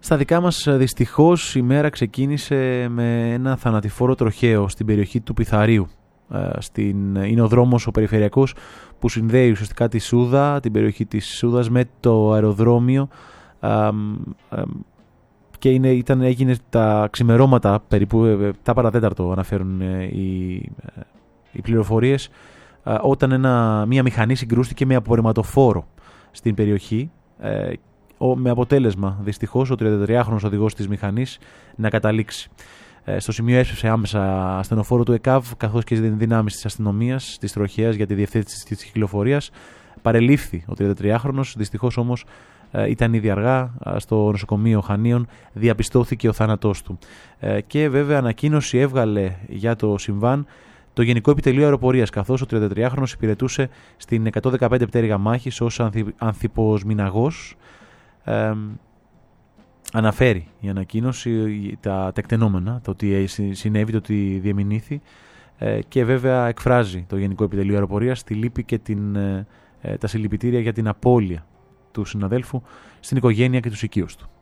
Στα δικά μας δυστυχώς η μέρα ξεκίνησε με ένα θανατηφόρο τροχαίο στην περιοχή του Πιθαρίου. Είναι ο δρόμος ο περιφερειακός που συνδέει ουσιαστικά τη Σούδα, την περιοχή της Σούδας με το αεροδρόμιο και έγινε τα ξημερώματα περίπου 7 παρατέταρτο αναφέρουν οι πληροφορίες, όταν μία μηχανή συγκρούστηκε με απορριμματοφόρο στην περιοχή, με αποτέλεσμα δυστυχώς ο 33χρονος οδηγός της μηχανής να καταλήξει. Στο σημείο έσπευσε άμεσα ασθενοφόρο του ΕΚΑΒ καθώς και δυνάμεις της αστυνομίας, της τροχέας για τη διευθέτηση της κυκλοφορίας. Παρελήφθη ο 33χρονος, δυστυχώς όμως ήταν ήδη αργά. Στο νοσοκομείο Χανίων διαπιστώθηκε ο θάνατός του. Και βέβαια ανακοίνωση έβγαλε για το συμβάν το Γενικό Επιτελείο Αεροπορίας, καθώς ο 33χρονος υπηρετούσε στην 115 πτέρυγα μάχης ως ανθιποσμηναγός. Αναφέρει η ανακοίνωση τα τεκτενόμενα, το ότι συνέβη, το ότι διεμηνήθη, και βέβαια εκφράζει το Γενικό Επιτελείο Αεροπορίας τη λύπη και τα συλληπιτήρια για την απώλεια του συναδέλφου στην οικογένεια και τους οικείους του.